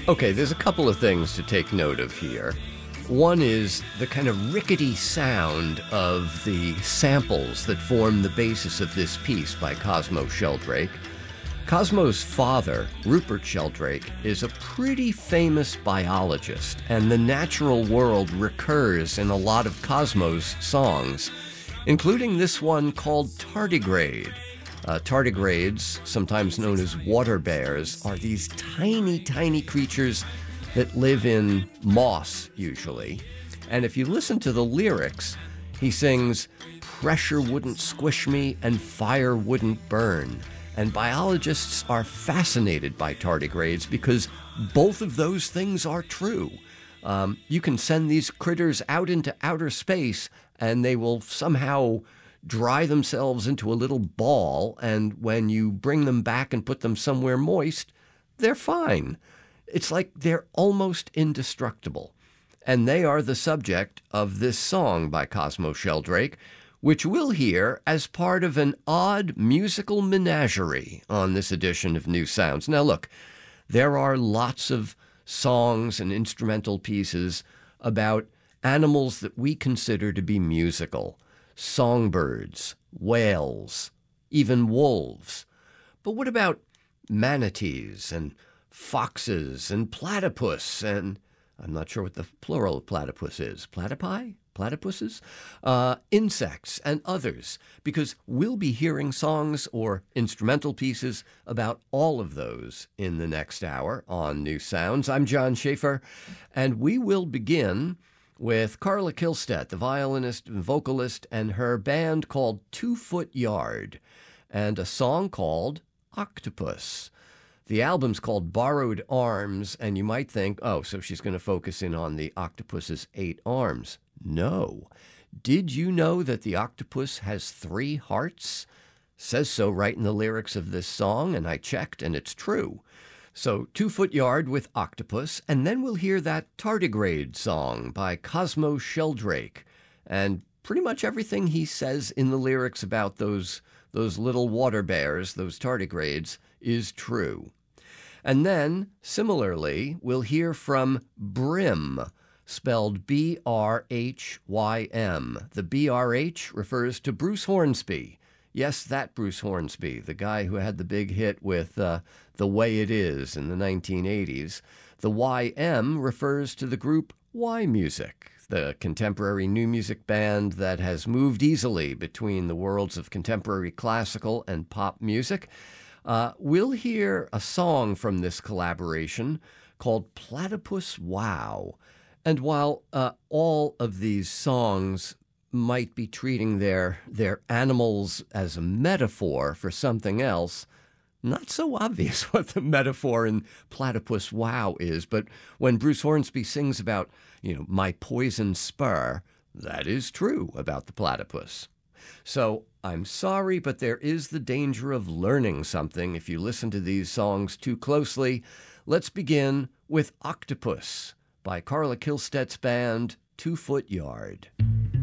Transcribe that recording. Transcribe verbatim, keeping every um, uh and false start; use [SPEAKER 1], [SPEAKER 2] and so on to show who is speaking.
[SPEAKER 1] Okay, there's a couple of things to take note of here. One is the kind of rickety sound of the samples that form the basis of this piece by Cosmo Sheldrake. Cosmo's father, Rupert Sheldrake, is a pretty famous biologist, and the natural world recurs in a lot of Cosmo's songs, including this one called Tardigrade. Uh, tardigrades, sometimes known as water bears, are these tiny, tiny creatures that live in moss, usually. And if you listen to the lyrics, he sings, "Pressure wouldn't squish me and fire wouldn't burn." And biologists are fascinated by tardigrades because both of those things are true. Um, you can send these critters out into outer space and they will somehow dry themselves into a little ball, and when you bring them back and put them somewhere moist, they're fine. It's like they're almost indestructible. And they are the subject of this song by Cosmo Sheldrake, which we'll hear as part of an odd musical menagerie on this edition of New Sounds. Now look, there are lots of songs and instrumental pieces about animals that we consider to be musical. Songbirds, whales, even wolves. But what about manatees and foxes and platypus and, I'm not sure what the plural of platypus is, platypi? Platypuses? Uh, insects and others, because we'll be hearing songs or instrumental pieces about all of those in the next hour on New Sounds. I'm John Schaefer, and we will begin with Carla Kihlstedt, the violinist and vocalist, and her band called Two Foot Yard, and a song called Octopus. The album's called Borrowed Arms, and you might think, oh, so she's going to focus in on the octopus's eight arms. No. Did you know that the octopus has three hearts? Says so right in the lyrics of this song, and I checked, and it's true. So, Two Foot Yard with Octopus, and then we'll hear that Tardigrade song by Cosmo Sheldrake. And pretty much everything he says in the lyrics about those, those little water bears, those tardigrades, is true. And then, similarly, we'll hear from Brim, spelled B R H Y M. The B R H refers to Bruce Hornsby. Yes, that Bruce Hornsby, the guy who had the big hit with uh, The Way It Is in the nineteen eighties. The Y M refers to the group Y Music, the contemporary new music band that has moved easily between the worlds of contemporary classical and pop music. Uh, we'll hear a song from this collaboration called Platypus Wow. And while uh, all of these songs might be treating their their animals as a metaphor for something else, not so obvious what the metaphor in Platypus Wow is. But when Bruce Hornsby sings about, you know, my poison spur, that is true about the platypus. So I'm sorry, but there is the danger of learning something if you listen to these songs too closely. Let's begin with Octopus by Carla Kihlstedt's band Two Foot Yard.